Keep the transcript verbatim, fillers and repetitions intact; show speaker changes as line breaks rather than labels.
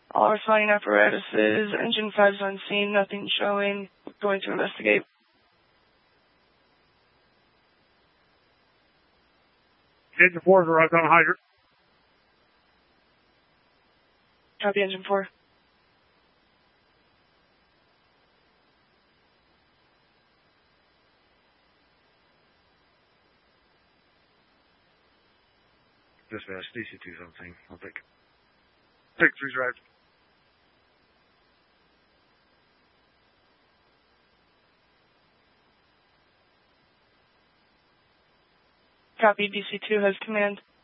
All responding apparatuses, engine five's on scene, nothing showing. Going to investigate.
Engine four is arrived on hydrant.
Copy, engine four.
Dispatch, D C two something. I'll take it. Take three drive.
Copy, D C two has command.